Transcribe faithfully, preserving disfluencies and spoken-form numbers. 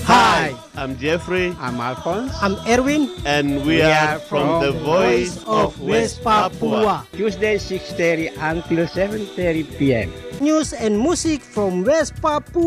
Hi, I'm Jeffrey, I'm Alphonse. I'm Erwin. and we, are from the Voice of West Papua. Tuesday six thirty until seven thirty p m News and music from West Papua.